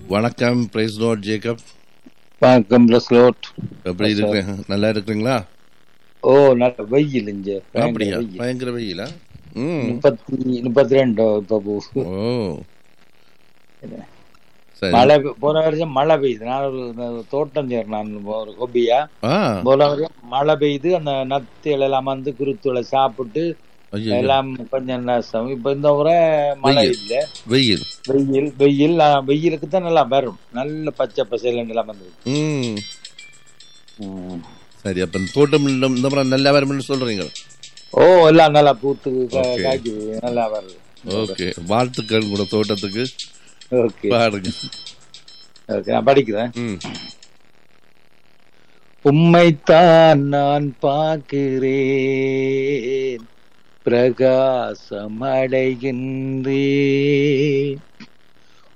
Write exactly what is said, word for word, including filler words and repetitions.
வணக்கம். Price Lord Jacob. வணக்கம் plus Lord. எப்படி இருக்கீங்க? நல்லா இருக்கிறீங்களா? ஓ, நல்ல வெயில் இங்க. அப்படியா? பயங்கர வெயிலா? முப்பத்தி முப்பத்தி ரெண்டு இப்ப போகுது. ஓ சரி. மழை போன வருஷம் மழை பெய்யுது. நான் ஒரு தோட்டம் சேர் நான் ஒரு ஹொபியா போன வருஷம் மழை பெய்யுது. அந்த நத்திகள் எல்லாம் வந்து குருத்துளை சாப்பிட்டு எல்லாம் கொஞ்சம் நஷ்டம். இப்ப இந்த முறை மழை இல்ல, வெயில் வெயில் வெயில் வெயிலுக்கு தான் நல்லா வரும். நல்ல பச்சை பசையில எல்லாம் வந்து. சரி, அப்ப தோட்டம் இந்த முறை நல்லா வரும்னு சொல்றீங்க? ஓ, எல்லாம் நல்லா பூத்து காய்க்குது, நல்லா வருது. ஓகே, வாழ்த்துக்கள் கூட தோட்டத்துக்கு. ஓகே, பாருங்க. ஓகே, நான் படிக்கிறேன். உம்மைத்தான் நான் பார்க்கிறேன், பிரகாசம் அடைகின்றேன்,